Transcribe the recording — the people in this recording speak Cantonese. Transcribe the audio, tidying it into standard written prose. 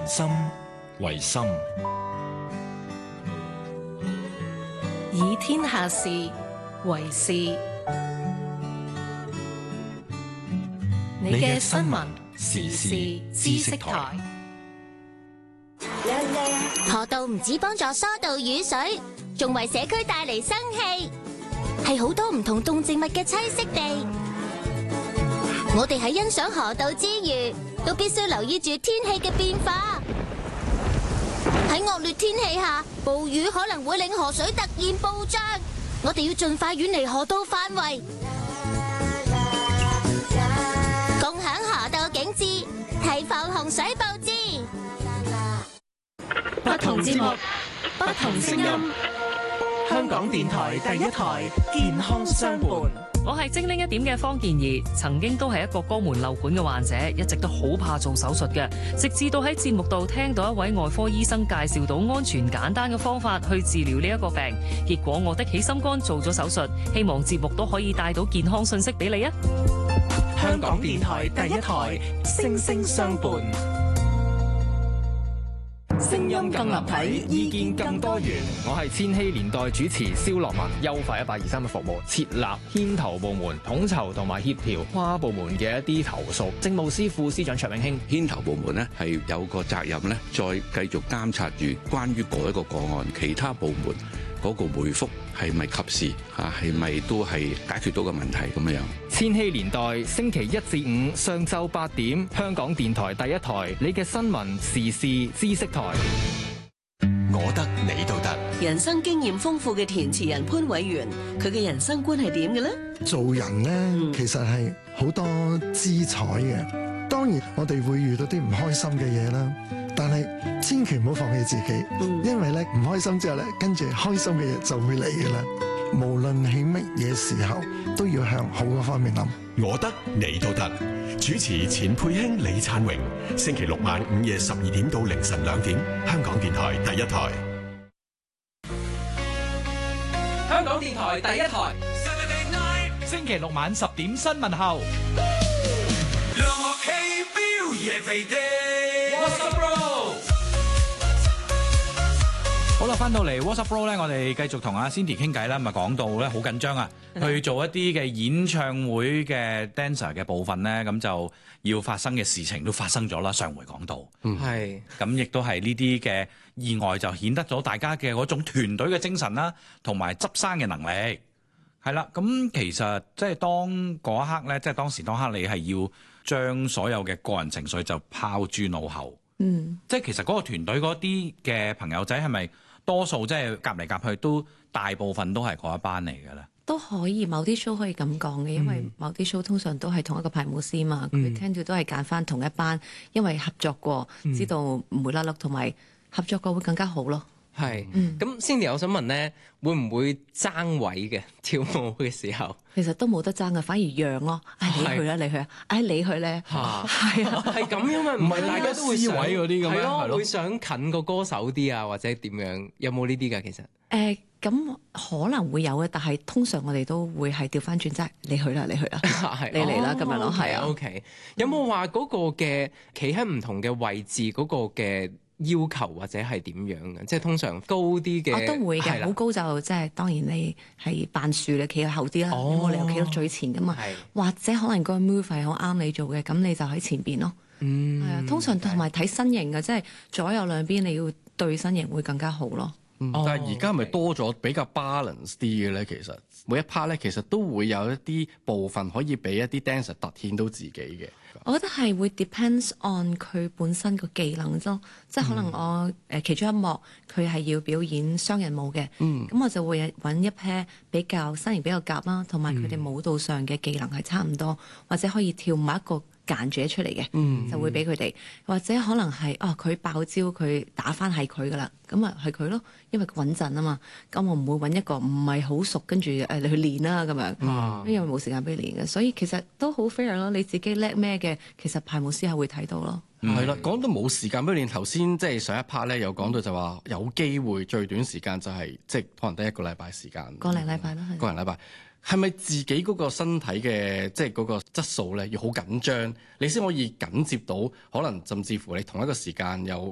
民心為心， 以天下事為事。你嘅新聞時事知識台。 河道唔止幫助疏導雨水，仲為社區帶嚟生氣，係好多唔同動植物嘅棲息地。我哋喺欣賞河道之餘，都必須留意住天氣嘅變化。喺惡劣天氣下，暴雨可能會令河水突然暴漲，我哋要盡快遠離河道範圍，共享河道景致，提防洪水暴至。 不同節目，不同聲音。香港電台第一台，健康相伴。 我係精靈一點嘅方健儀，曾經都係一個肛門漏管嘅患者，一直都好怕做手術嘅。直至到喺節目度聽到一位外科醫生介紹到安全簡單嘅方法去治療呢一個病，結果我的起心肝做咗手術。希望節目都可以帶到健康信息俾你啊！ 香港電台第一台，聲聲相伴。聲音更立體，意見更多元。 我係千禧年代主持蕭樂文。優化1823嘅服務，設立牽頭部門，統籌同埋協調跨部門嘅一啲投訴。政務司副司長卓永興， 牽頭部門呢係有個責任呢，再繼續監察住關於嗰一個個案，其他部門嗰個回覆係咪及時啊？係咪都係解決到個問題咁樣？ 千禧年代星期1至5上晝8點，香港電台第一台，你嘅新聞時事知識台。 我得你都得。 人生經驗豐富嘅填詞人潘偉源，佢嘅人生觀係點嘅呢？ 做人呢，其實係好多姿彩嘅。當然，我哋會遇到啲唔開心嘅嘢啦，但係千祈唔好放棄自己，因為咧唔開心之後咧，跟住開心嘅嘢就會嚟嘅啦。無論喺乜嘢時候，都要向好嘅方面諗。 我得你都得。主持錢佩卿、李燦榮，星期六晚午夜12點到凌晨2點，香港電台第一台。 香港電台第一台，星期六晚10點新聞後。 好啦，翻到嚟 WhatsApp Bro 咧，我哋繼續同阿 Cindy 傾偈啦。咁啊，講到咧好緊張啊，去做一啲嘅演唱會嘅 dancer 嘅部分咧，咁就要發生嘅事情都發生咗啦。上回講到， 係咁亦都係呢啲嘅意外，就顯得咗大家嘅嗰種團隊嘅精神啦，同埋執生嘅能力。係啦，咁其實即係當嗰一刻咧，即係當時當刻你係要將所有嘅個人情緒就拋諸腦後。即係其實嗰個團隊嗰啲嘅朋友仔係咪多數即係夾嚟夾去都大部分都係嗰一班嚟嘅咧？ 都可以，某啲 show 可以咁講嘅，因為某啲 show 通常都係同一個排舞師嘛，佢聽到都係揀翻同一班，因為合作過，知道唔會甩甩，同埋合作過會更加好咯。 係，咁 Cindy，我想問咧，會唔會爭位嘅跳舞嘅時候？ 其實都冇得爭嘅，反而讓咯。你去啦，你去啊！你去咧，係啊， 係咁樣嘛，唔係大家都會想位嗰啲咁樣，係咯，會想近個歌手啲啊，或者點樣？有冇呢啲㗎？其實咁可能會有嘅，但係通常我哋都會係調翻轉，即係你去啦，你去啦，你嚟啦咁樣咯，係啊。 OK， 有冇話嗰個嘅企喺唔同嘅位置嗰個嘅要求或者係點樣嘅？即係通常高啲嘅， 我都會嘅。好高就即係當然你係扮樹你企喺後啲啦，有冇理由企到最前噶嘛？或者可能個 move 係好啱你做嘅，咁你就喺前邊咯。係啊，通常同埋睇身形嘅，即係左右兩邊你要對身形會更加好咯。 但係而家係咪多咗比較 balance 啲嘅咧？其實每一 part 咧，其實都會有一啲部分可以俾一啲 dancer 突顯到自己嘅。 我覺得係會 depends on 佢本身個技能咯，即係可能我其中一幕佢係要表演雙人舞嘅，咁我就會揾一 pair 比較身形比較夾啦，同埋佢哋舞蹈上嘅技能係差唔多，或者可以跳某一個揀住出嚟嘅，就會俾佢哋，或者可能係佢爆招佢打返係佢噶啦，咁啊係佢咯，因為穩陣啊嘛，咁我唔會揾一個唔係好熟跟住你去練啦咁樣，因為冇時間俾你練嘅，所以其實都好 fair 咯，你自己叻咩嘅，其實排舞師係會睇到咯。 係啦，講到冇時間俾你練，頭先即係上一 part 咧，有講到就話有機會最短時間就係即係可能得1個禮拜時間， 個零禮拜啦，係個零禮拜。係咪自己嗰個身體嘅即係嗰個質素咧要好緊張，你先可以緊接到？可能甚至乎你同一個時間有